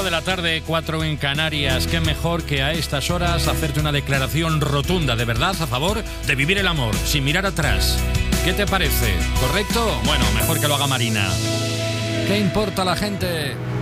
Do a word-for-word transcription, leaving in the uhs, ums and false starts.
de la tarde, cuatro en Canarias. Qué mejor que a estas horas hacerte una declaración rotunda de verdad a favor de vivir el amor, sin mirar atrás. ¿Qué te parece? ¿Correcto? Bueno, mejor que lo haga Marina. ¿Qué importa a la gente?